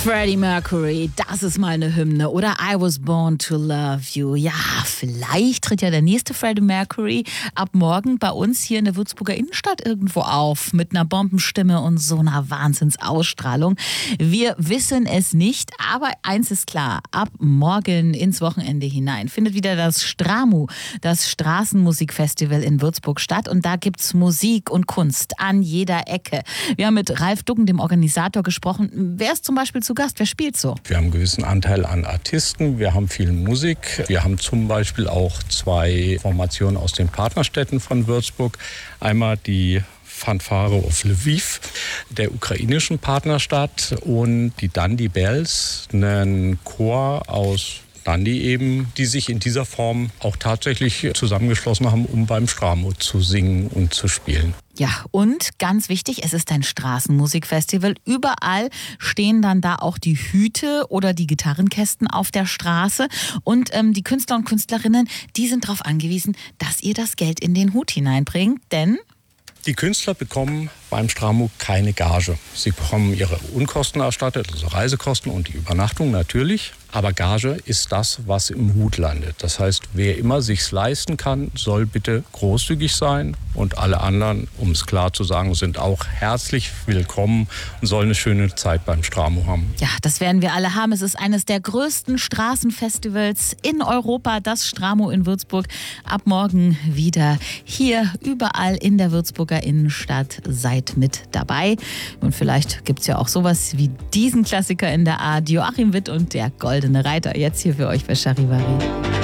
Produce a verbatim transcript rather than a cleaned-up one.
Freddie Mercury, das ist mal eine Hymne. Oder I Was Born to Love You. Ja, vielleicht tritt ja der nächste Freddie Mercury ab morgen bei uns hier in der Würzburger Innenstadt irgendwo auf. Mit einer Bombenstimme und so einer Wahnsinnsausstrahlung. Wir wissen es nicht, aber eins ist klar. Ab morgen ins Wochenende hinein findet wieder das STRAMU, das Straßenmusikfestival in Würzburg statt. Und da gibt's Musik und Kunst an jeder Ecke. Wir haben mit Ralf Duggen, dem Organisator, gesprochen. Wer ist zum Beispiel zu Gast? Wer spielt so? Wir haben einen gewissen Anteil an Artisten, wir haben viel Musik. Wir haben zum Beispiel auch zwei Formationen aus den Partnerstädten von Würzburg. Einmal die Fanfare of Lviv, der ukrainischen Partnerstadt, und die Dandy Bells, einen Chor aus Dundee eben, die sich in dieser Form auch tatsächlich zusammengeschlossen haben, um beim STRAMU zu singen und zu spielen. Ja, und ganz wichtig, es ist ein Straßenmusikfestival. Überall stehen dann da auch die Hüte oder die Gitarrenkästen auf der Straße. Und ähm, die Künstler und Künstlerinnen, die sind darauf angewiesen, dass ihr das Geld in den Hut hineinbringt. Denn die Künstler bekommen beim STRAMU keine Gage. Sie bekommen ihre Unkosten erstattet, also Reisekosten und die Übernachtung natürlich. Aber Gage ist das, was im Hut landet. Das heißt, wer immer sich's leisten kann, soll bitte großzügig sein. Und alle anderen, um es klar zu sagen, sind auch herzlich willkommen und sollen eine schöne Zeit beim STRAMU haben. Ja, das werden wir alle haben. Es ist eines der größten Straßenfestivals in Europa, das STRAMU in Würzburg. Ab morgen wieder hier überall in der Würzburger Innenstadt. Seid mit dabei. Und vielleicht gibt's ja auch sowas wie diesen Klassiker in der Art. Joachim Witt und der Goldene Reiter. Jetzt hier für euch bei Charivari.